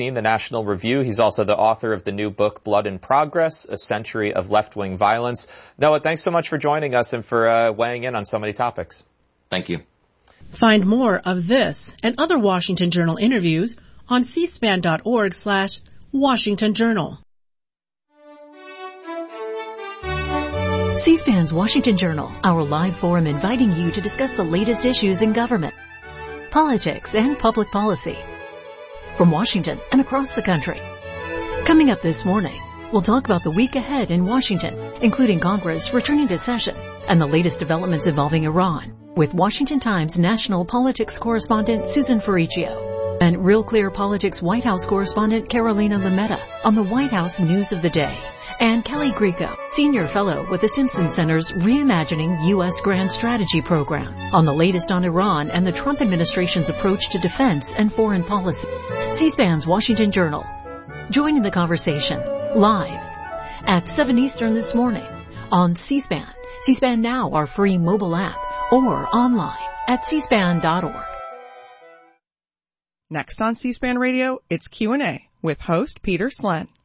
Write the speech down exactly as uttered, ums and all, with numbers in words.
the National Review. He's also the author of the new book, Blood in Progress, A Century of Left-Wing Violence. Noah, thanks so much for joining us and for uh, weighing in on so many topics. Thank you. Find more of this and other Washington Journal interviews on c span dot org slash Washington Journal. C-SPAN's Washington Journal, our live forum inviting you to discuss the latest issues in government, politics, and public policy from Washington and across the country. Coming up this morning, we'll talk about the week ahead in Washington, including Congress returning to session and the latest developments involving Iran, with Washington Times national politics correspondent Susan Ferricchio and Real Clear Politics White House correspondent Carolina Lametta on the White House news of the day. And Kelly Grieco, Senior Fellow with the Simpson Center's Reimagining U S Grand Strategy Program, on the latest on Iran and the Trump administration's approach to defense and foreign policy. C-SPAN's Washington Journal. Join in the conversation live at seven Eastern this morning on C-SPAN, C-SPAN Now, our free mobile app, or online at c span dot org. Next on C-SPAN Radio, it's Q and A with host Peter Slen.